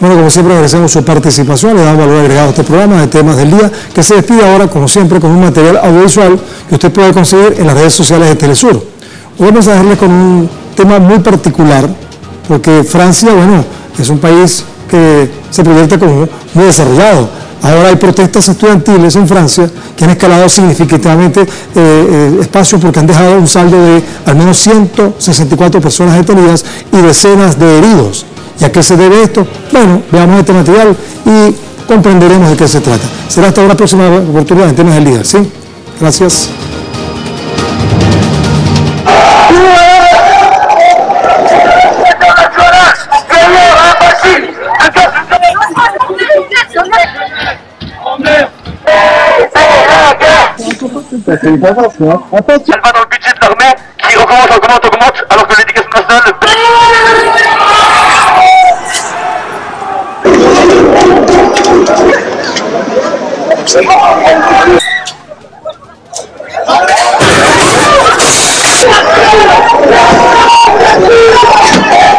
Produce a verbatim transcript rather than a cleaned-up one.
Bueno, como siempre agradecemos su participación, le damos valor agregado a este programa de temas del día, que se despide ahora, como siempre, con un material audiovisual que usted puede conseguir en las redes sociales de Telesur. Hoy vamos a dejarle con un tema muy particular, porque Francia, bueno, es un país que se proyecta como muy desarrollado. Ahora hay protestas estudiantiles en Francia que han escalado significativamente eh, eh, espacios porque han dejado un saldo de al menos ciento sesenta y cuatro personas detenidas y decenas de heridos. ¿Y a qué se debe esto? Bueno, veamos este material y comprenderemos de qué se trata. Será hasta una próxima oportunidad en temas del día, ¿sí? Gracias. Elle va dans le budget de l'armée qui recommence, augmente, augmente, alors que l'éducation nationale...